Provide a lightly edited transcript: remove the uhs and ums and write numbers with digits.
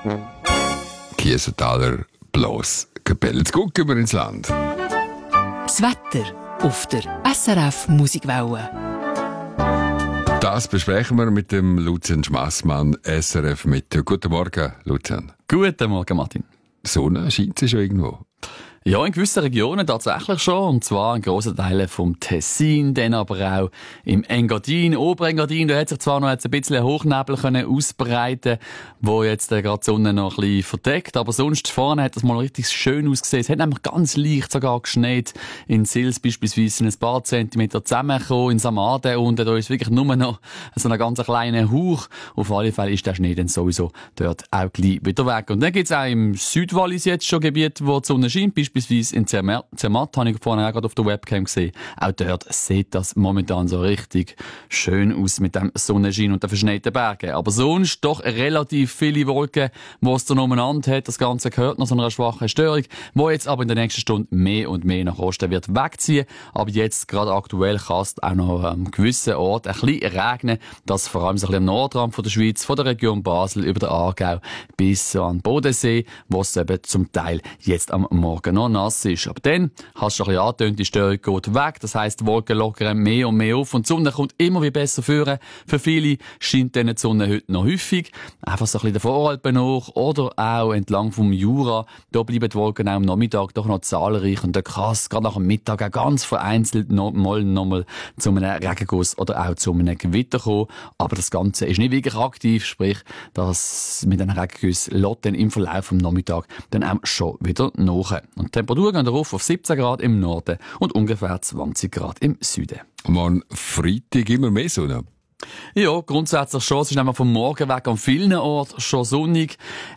Kiesenthaler Blas Kapelle. Jetzt gucken wir ins Land. Das Wetter auf der SRF Musikwelle. Das besprechen wir mit dem Lucian Schmassmann, SRF Mitte. Guten Morgen, Lucian. Guten Morgen, Martin. Die Sonne scheint sie schon irgendwo. Ja, in gewissen Regionen tatsächlich schon. Und zwar in grossen Teilen vom Tessin, dann aber auch im Engadin, Oberengadin. Da hat sich zwar noch jetzt ein bisschen Hochnebel können ausbreiten, wo jetzt gerade die Sonne noch ein bisschen verdeckt. Aber sonst vorne hat das mal richtig schön ausgesehen. Es hat nämlich ganz leicht sogar geschneit. In Sils beispielsweise ein paar Zentimeter zusammengekommen. In Samaden unten, da ist wirklich nur noch so ein ganz kleiner Hauch. Auf alle Fälle ist der Schnee dann sowieso dort auch gleich wieder weg. Und dann gibt es auch im Südwallis jetzt schon Gebiete, wo die Sonne scheint. Beispielsweise in Zermatt, habe ich vorhin auch gerade auf der Webcam gesehen. Auch dort sieht das momentan so richtig schön aus mit dem Sonnenschein und den verschneiten Bergen. Aber sonst doch relativ viele Wolken, die es da umeinander hat. Das Ganze gehört noch so einer schwachen Störung, die jetzt aber in der nächsten Stunde mehr und mehr nach Osten wird wegziehen. Aber jetzt, gerade aktuell, kann es auch noch an gewissen Orten ein bisschen regnen. Das vor allem so ein bisschen am Nordrand von der Schweiz, von der Region Basel über den Aargau bis so an den Bodensee, wo es eben zum Teil jetzt am Morgen noch nass ist. Aber dann, hast du schon ein bisschen angetönt, die Störung geht weg. Das heisst, die Wolken lockern mehr und mehr auf und die Sonne kommt immer wie besser führen. Für viele scheint dann die Sonne heute noch häufig. Einfach so ein bisschen der Voralpen nach oder auch entlang vom Jura. Da bleiben die Wolken auch am Nachmittag doch noch zahlreich und da kann es gerade nach dem Mittag auch ganz vereinzelt nochmal zu einem Regenguss oder auch zu einem Gewitter kommen. Aber das Ganze ist nicht wirklich aktiv, sprich, dass mit einem Regenguss lässt dann im Verlauf des Nachmittags dann auch schon wieder nach. Und die Temperatur geht darauf auf 17 Grad im Norden und ungefähr 20 Grad im Süden. Morgen Freitag immer mehr Sonne. Ja, grundsätzlich schon. Es ist nämlich vom Morgen weg an vielen Orten schon sonnig.